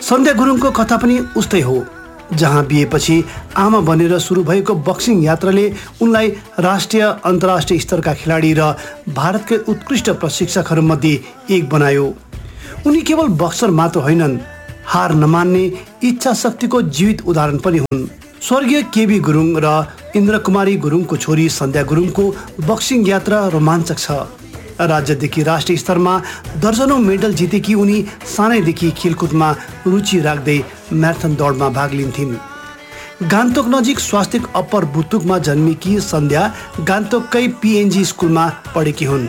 सन्ध्या गुरुङको कथा पनि उस्तै हो, जहाँ बिहेपछि आमा बनेर सुरु भएको बक्सिङ यात्राले उनलाई राष्ट्रिय अन्तर्राष्ट्रिय स्तरका खेलाडी र भारतकै उत्कृष्ट प्रशिक्षकहरूमध्ये एक बनायो। उनी केवल बक्सर मात्र होइनन्, हार नमान्ने इच्छा शक्तिको जीवित उदाहरण पनि हुन्। स्वर्गीय केबी गुरुङ र इन्द्रकुमारी गुरुङको छोरी सन्ध्या गुरुङको बक्सिङ यात्रा रोमाञ्चक छ। राज्यदेखि राष्ट्रिय स्तरमा दर्जनौं मेडल जितेकी उनी सानैदेखि खेलकुदमा रुचि राख्दै म्याराथन दौडमा भाग लिन्थिन्। गान्तोक नजिक स्वास्तिक अप्पर बुतुकमा जन्मेकी सन्ध्या गान्तोककै पिएनजी स्कुलमा पढेकी हुन्।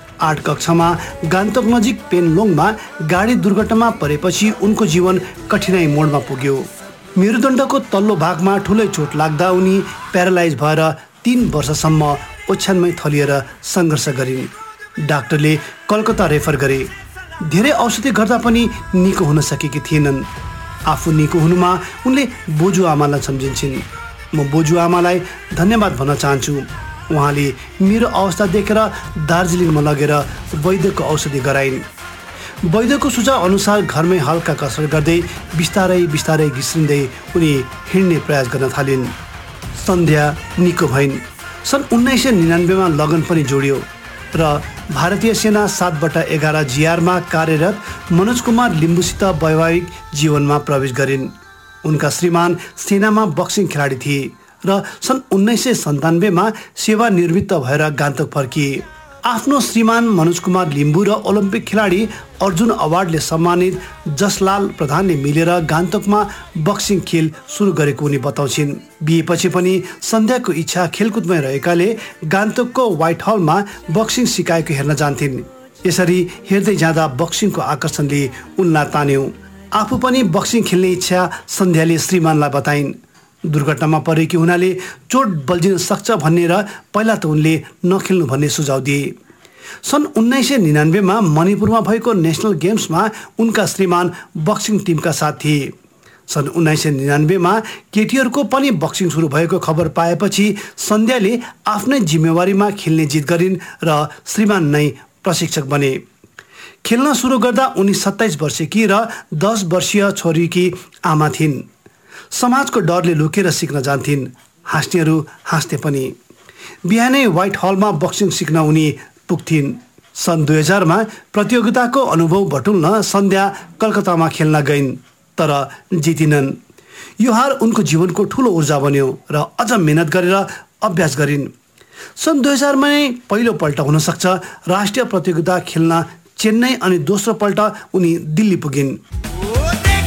8 कक्षामा गान्तोक नजिक पेनलोङमा गाडी दुर्घटनामा परेपछि उनको जीवन कठिनाई मोडमा पुग्यो। मेरुदण्डको तल्लो भागमा ठुलै चोट लाग्दा उनी प्यारालाइज भएर 3 वर्षसम्म ओछ्यानमै थलिएर सङ्घर्ष गरिन्। डाक्टरले कलकत्ता रेफर गरे। धेरै औषधि गर्दा पनि निको हुन सकेकी थिएनन्। आफू निको हुनुमा उनले बोजू आमालाई सम्झिन्छन्। म बोजू आमालाई धन्यवाद भन्न चाहन्छु। उहाँले मेरो अवस्था देखेर दार्जिलिङमा लगेर वैद्यको औषधि गराइन्। वैद्यको सुझाव अनुसार घरमै हल्का कसरत गर्दै बिस्तारै बिस्तारै घिस्रिँदै उनी हिँड्ने प्रयास गर्न थालिन्। सन्ध्या निको भइन्। सन् 1999मा लगन पनि जोडियो र भारतीय सेना 7/11 जिआरमा कार्यरत मनोज कुमार लिम्बूसित वैवाहिक जीवनमा प्रवेश गरिन्। उनका श्रीमान सेनामा बक्सिङ खेलाडी थिए र सन् 1997मा सेवानिवृत्त भएर गान्तोक फर्किए। आफ्नो श्रीमान मनोज कुमार लिम्बू र ओलम्पिक खेलाडी अर्जुन अवार्डले सम्मानित जसलाल प्रधानले मिलेर गान्तोकमा बक्सिङ खेल सुरु गरेको उनी बताउँछिन्। बिहेपछि पनि सन्ध्याको इच्छा खेलकुदमै रहेकाले गान्तोकको व्हाइट हलमा बक्सिङ सिकाएको हेर्न जान्थिन्। यसरी हेर्दै जाँदा बक्सिङको आकर्षणले उनलाई तान्यो। आफू पनि बक्सिङ खेल्ने इच्छा सन्ध्याले श्रीमानलाई बताइन्। दुर्घटनामा परेकी हुनाले चोट बल्झिन सक्छ भन्ने र पहिला त उनले नखेल्नु भन्ने सुझाव दिए। सन् 1999मा मणिपुरमा भएको नेसनल गेम्समा उनका श्रीमान बक्सिङ टिमका साथ थिए। सन् 1999मा केटीहरूको पनि बक्सिङ सुरु भएको खबर पाएपछि सन्ध्याले आफ्नै जिम्मेवारीमा खेल्ने जिद गरिन् र श्रीमान नै प्रशिक्षक बने। खेल्न सुरु गर्दा उनी 27 वर्षकी र 10 वर्षीय छोरीकी आमा थिइन्। समाजको डरले लुकेर सिक्न जान्थिन्। हाँस्नेहरू हाँस्थे पनि। बिहानै व्हाइट हलमा बक्सिङ सिक्न उनी पुग्थिन्। सन् 2000मा प्रतियोगिताको अनुभव बटुल्न सन्ध्या कलकत्तामा खेल्न गइन्, तर जितिनन्। यो हार उनको जीवनको ठुलो ऊर्जा बन्यो र अझ मेहनत गरेर अभ्यास गरिन्। सन् 2000मा नै पहिलोपल्ट हुनसक्छ राष्ट्रिय प्रतियोगिता खेल्न चेन्नई अनि दोस्रो पल्ट उनी दिल्ली पुगिन्।